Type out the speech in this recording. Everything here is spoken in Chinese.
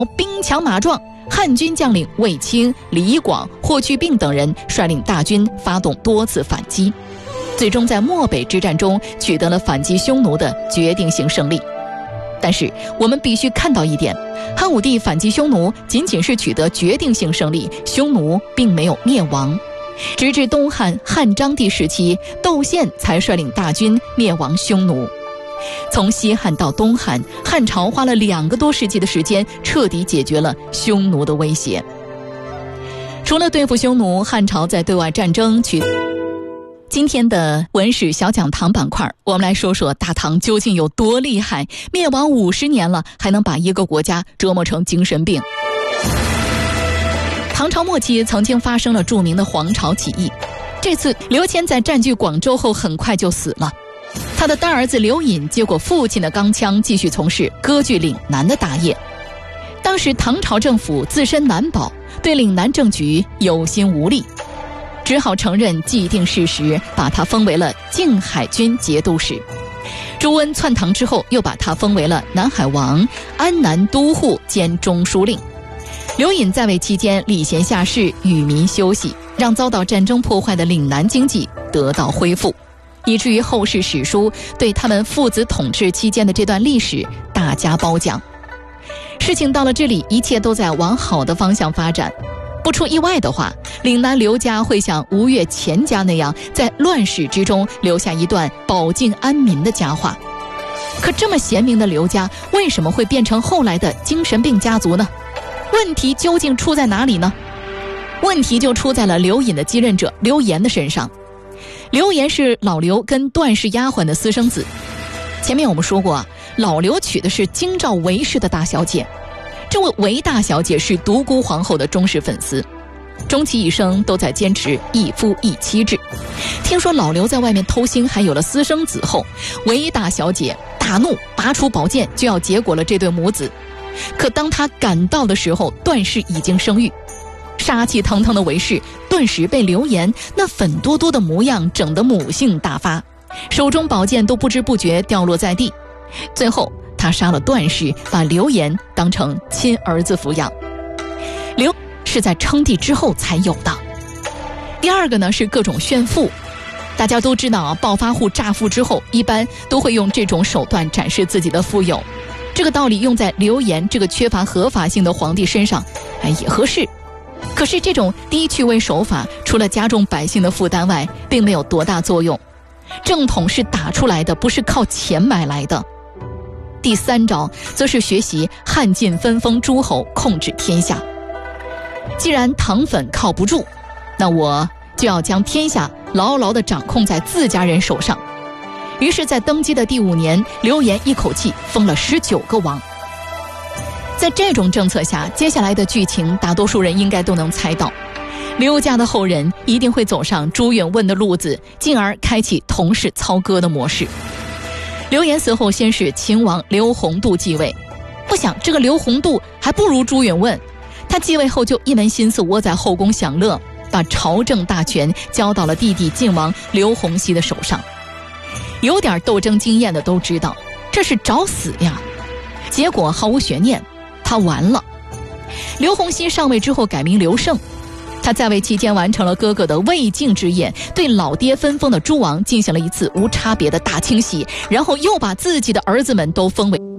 兵强马壮，汉军将领卫青、李广、霍去病等人率领大军发动多次反击，最终在漠北之战中取得了反击匈奴的决定性胜利。但是我们必须看到一点，汉武帝反击匈奴仅仅是取得决定性胜利，匈奴并没有灭亡。直至东汉汉章帝时期，窦宪才率领大军灭亡匈奴。从西汉到东汉，汉朝花了2个多世纪的时间，彻底解决了匈奴的威胁。除了对付匈奴，汉朝在对外战争今天的文史小讲堂板块，我们来说说大唐究竟有多厉害，灭亡50年了，还能把一个国家折磨成精神病。唐朝末期曾经发生了著名的黄巢起义，这次刘谦在占据广州后很快就死了，他的大儿子刘隐接过父亲的钢枪，继续从事割据岭南的大业。当时唐朝政府自身难保，对岭南政局有心无力，只好承认既定事实，把他封为了靖海军节度使。朱温篡唐之后，又把他封为了南海王、安南都护兼中书令。刘隐在位期间礼贤下士，与民休息，让遭到战争破坏的岭南经济得到恢复，以至于后世史书对他们父子统治期间的这段历史大加褒奖。事情到了这里，一切都在往好的方向发展。不出意外的话，岭南刘家会像吴越钱家那样，在乱世之中留下一段保境安民的佳话。可这么贤明的刘家，为什么会变成后来的精神病家族呢？问题究竟出在哪里呢？问题就出在了刘隐的继任者刘岩的身上。刘岩是老刘跟段氏丫鬟的私生子。前面我们说过，老刘娶的是京兆韦氏的大小姐，这位韦大小姐是独孤皇后的忠实粉丝，终其一生都在坚持一夫一妻制。听说老刘在外面偷腥，还有了私生子后，韦大小姐大怒，拔出宝剑就要结果了这对母子。可当她赶到的时候，段氏已经生育，杀气腾腾的韦氏顿时被刘岩那粉多多的模样整得母性大发，手中宝剑都不知不觉掉落在地。最后他杀了段氏，把刘岩当成亲儿子抚养。刘是在称帝之后才有的。第二个呢，是各种炫富。大家都知道，暴发户乍富之后一般都会用这种手段展示自己的富有，这个道理用在刘岩这个缺乏合法性的皇帝身上也合适。可是这种低趣味手法除了加重百姓的负担外，并没有多大作用。正统是打出来的，不是靠钱买来的。第3招则是学习汉晋分封诸侯，控制天下。既然唐粉靠不住，那我就要将天下牢牢地掌控在自家人手上。于是在登基的第5年，刘岩一口气封了19个王。在这种政策下，接下来的剧情大多数人应该都能猜到，刘家的后人一定会走上朱允炆的路子，进而开启同室操戈的模式。刘岩死后，先是秦王刘宏度继位，不想这个刘宏度还不如朱允炆，他继位后就一门心思窝在后宫享乐，把朝政大权交到了弟弟晋王刘洪熙的手上。有点斗争经验的都知道，这是找死呀！结果毫无悬念，他完了。刘洪熙上位之后改名刘胜，他在位期间完成了哥哥的未竟之业，对老爹分封的诸王进行了一次无差别的大清洗，然后又把自己的儿子们都封为